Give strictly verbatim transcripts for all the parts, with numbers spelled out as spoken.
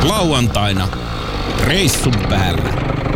Lauantaina reissun päällä.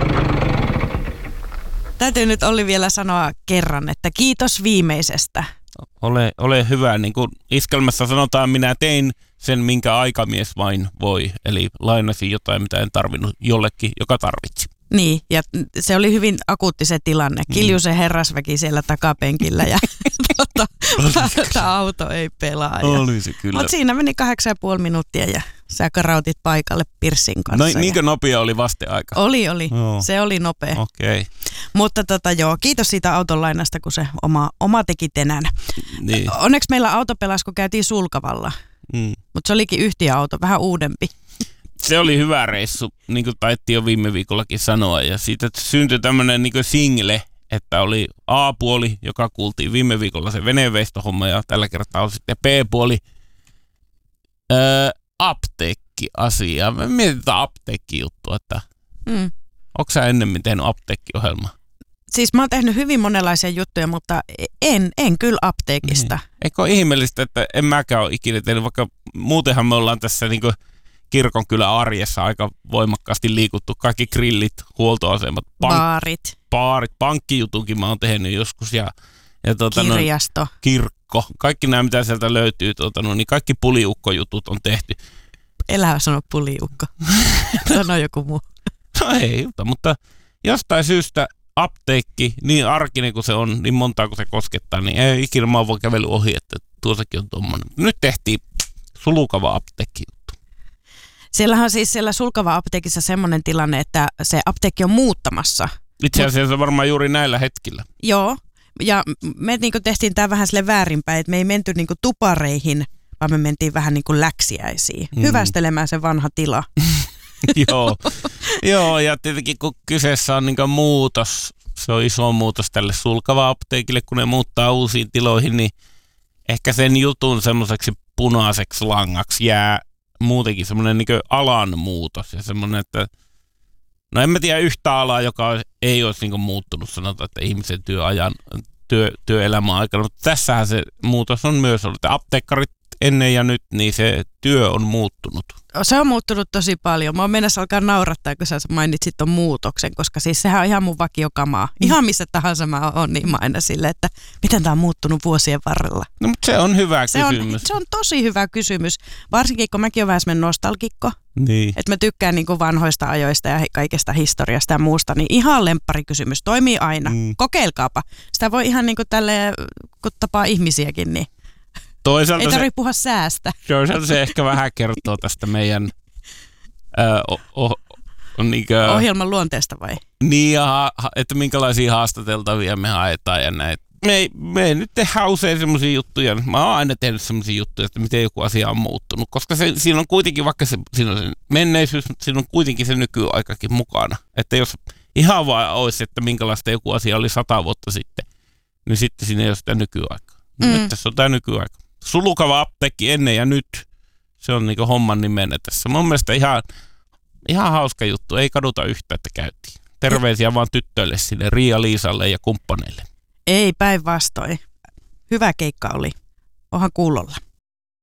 Täytyy nyt Olli vielä sanoa kerran, että kiitos viimeisestä. Ole, ole hyvä. Niin kuin iskelmässä sanotaan, minä tein sen, minkä aikamies vain voi. Eli lainasin jotain, mitä en tarvinnut jollekin, joka tarvitsi. Niin, ja se oli hyvin akuutti se tilanne. Kiljusen herrasväki siellä takapenkillä ja tota, tämä auto ei pelaa. Oli se kyllä. Mutta siinä meni kahdeksan ja puoli minuuttia ja sä karautit paikalle Pirssin kanssa. No, niinkö nopea oli vasteaika? Oli, oli. Joo. Se oli nopea. Okei. Okay. Mutta tota, joo, kiitos siitä auton lainasta, kun se oma, oma teki tänään. Niin. Onneksi meillä auto pelasi, kun käytiin Sulkavalla. Mm. Mutta se olikin yhtiöauto, vähän uudempi. Se oli hyvä reissu, niin kuin taittiin jo viime viikollakin sanoa. Ja siitä syntyi tämmöinen niin kuin single, että oli A-puoli, joka kuultiin viime viikolla se veneenveistohomma, ja tällä kertaa on sitten B-puoli, öö, apteekki-asia. Me mietitään apteekki-juttua, että mm. onko sä ennemmin tehnyt apteekkiohjelmaa? Siis mä oon tehnyt hyvin monenlaisia juttuja, mutta en, en kyllä apteekista. Niin. Eikö ole ihmeellistä, että en mäkään ole ikinä tehnyt, vaikka muutenhan me ollaan tässä niin kuin kirkon kyllä arjessa aika voimakkaasti liikuttu. Kaikki grillit, huoltoasemat, pank- baarit. baarit, pankkijutunkin mä oon tehnyt joskus. Ja, ja tuota, kirjasto. No, kirkko. Kaikki nämä, mitä sieltä löytyy, tuota, no, niin kaikki puliukkojutut on tehty. Elää sano puliukko. Sano joku muu. No ei, mutta jostain syystä apteekki, niin arkinen kuin se on, niin montaa kuin se koskettaa, niin ei ikinä mä voi kävely ohi, että tuossakin on tuommoinen. Nyt tehtiin Sulkava apteekki. Siellähän siis siellä Sulkava-apteekissa semmoinen tilanne, että se apteekki on muuttamassa. Itse asiassa varmaan juuri näillä hetkillä. Joo, ja me niinku tehtiin tämä vähän sille väärinpäin, että me ei menty niinku tupareihin, vaan me mentiin vähän niinku läksiäisiin. Mm. Hyvästelemään se vanha tila. Joo. Joo, ja tietenkin kun kyseessä on niinku muutos, se on iso muutos tälle Sulkava-apteekille, kun ne muuttaa uusiin tiloihin, niin ehkä sen jutun semmoiseksi punaiseksi langaksi jää muutenkin semmoinen niin kuin alan muutos ja semmoinen, että no en mä tiedä yhtä alaa, joka ei olisi niin kuin muuttunut, sanotaan, että ihmisen työajan, työ, työelämän aikana, mutta tässähän se muutos on myös ollut, että apteekkarit ennen ja nyt, niin se työ on muuttunut. Se on muuttunut tosi paljon. Mä oon mennessä alkaa naurattaa, kun sä mainitsit ton muutoksen, koska siis sehän on ihan mun vakiokamaa. Ihan missä tahansa mä oon, niin mä aina silleen, että miten tää on muuttunut vuosien varrella. No mutta se on hyvä se kysymys. On, se on tosi hyvä kysymys, varsinkin kun mäkin olen vähän semmoinen nostalgikko. Niin. Että mä tykkään niin kuin vanhoista ajoista ja kaikesta historiasta ja muusta, niin ihan lempparikysymys, toimii aina. Mm. Kokeilkaapa. Sitä voi ihan niin kuin tälleen, kun tapaa ihmisiäkin, niin toisaalta ei tarvitse puhua säästä. Toisaalta se ehkä vähän kertoo tästä meidän ö, o, o, niinkö, ohjelman luonteesta vai? Niin, ja, että minkälaisia haastateltavia me haetaan ja näin. Me ei, me ei nyt tehdä usein semmoisia juttuja. Mä oon aina tehnyt semmoisia juttuja, että miten joku asia on muuttunut. Koska se, siinä on kuitenkin, vaikka se, siinä on se menneisyys, mutta siinä on kuitenkin se nykyaikakin mukana. Että jos ihan vaan olisi, että minkälaista joku asia oli sata vuotta sitten, niin sitten siinä ei ole sitä nykyaikaa. Mm. Nyt tässä on tämä nykyaika. Sulkava apteekki ennen ja nyt. Se on niinku homman nimenä tässä. Mun mielestä ihan, ihan hauska juttu. Ei kaduta yhtä, että käytiin. Terveisiä vaan tyttöille sille, Riia-Liisalle ja kumppaneille. Ei päinvastoin. Hyvä keikka oli. Onhan kuulolla.